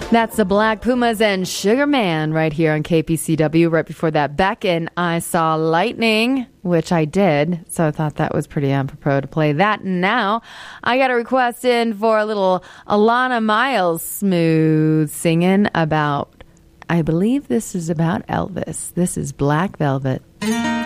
That's the Black Pumas and Sugar Man right here on KPCW. Right before that, Beck and I Saw Lightning, which I did. So I thought that was pretty apropos to play that. Now I got a request in for a little Alana Miles smooth singing about, I believe this is about Elvis. This is Black Velvet.